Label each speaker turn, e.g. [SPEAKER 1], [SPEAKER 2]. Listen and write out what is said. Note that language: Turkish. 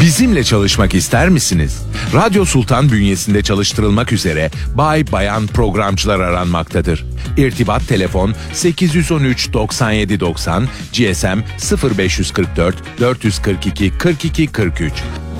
[SPEAKER 1] Bizimle çalışmak ister misiniz? Radyo Sultan bünyesinde çalıştırılmak üzere bay bayan programcılar aranmaktadır. İrtibat telefon 813 97 90, GSM 0544 442 42 43.